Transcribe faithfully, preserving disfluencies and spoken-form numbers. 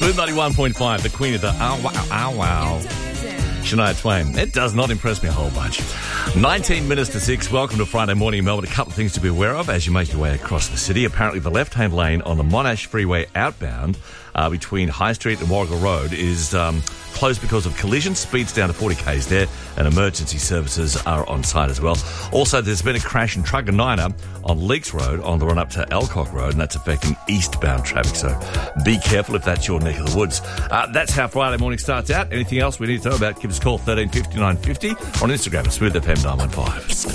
Smooth ninety-one point five, the queen of the ow wow, ow wow. Shania Twain. It does not impress me a whole bunch. nineteen minutes to six. Welcome to Friday morning in Melbourne. A couple of things to be aware of as you make your way across the city. Apparently, the left-hand lane on the Monash Freeway outbound uh, between High Street and Warrigal Road is um, closed because of collisions. Speeds down to forty kays there, and emergency services are on site as well. Also, there's been a crash in Truganina on Leaks Road on the run up to Alcock Road, and that's affecting eastbound traffic. So be careful if that's your neck of the woods. Uh, that's how Friday morning starts out. Anything else we need to know about, give us a call thirteen fifty-nine fifty on Instagram at Smooth F M nine one five.